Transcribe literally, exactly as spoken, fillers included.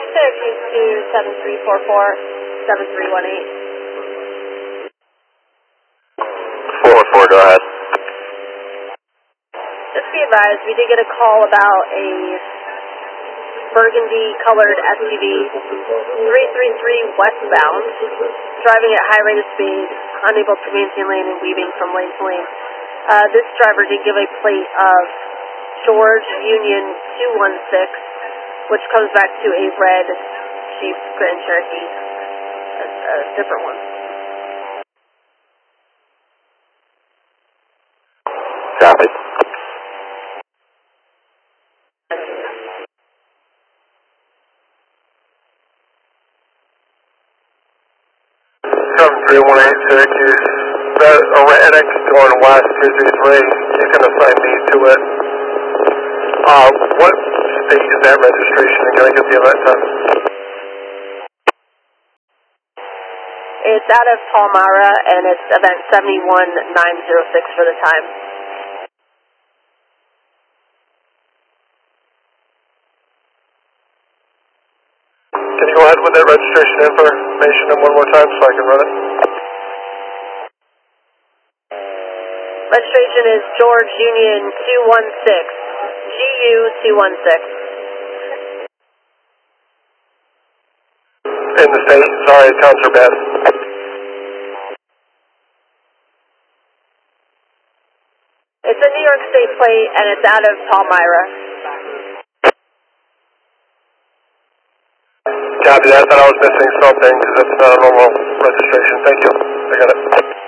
Syracuse two seven three four four, seven three one eight. four one four, go ahead. Just be advised, we did get a call about a burgundy colored S U V, three three three westbound, driving at high rate of speed, unable to maintain lane and weaving from lane to lane. Uh, this driver did give a plate of George Union two one six, which comes back to a red Jeep Grand Cherokee, a, a different one. Copy. seven three one eight Syracuse, that erratic going west three three three, you can assign me to it. Uh, what state is that registration, and can I get the event time? It's out of Palmyra, and it's event seventy-one nine oh six for the time. Can you go ahead with that registration information one more time so I can run it? Registration is George Union two one six, G U two one six. In the state, sorry, counts are bad. It's a New York State plate, and it's out of Palmyra. Copy that, I thought I was missing something because that's not a normal registration. Thank you. I got it.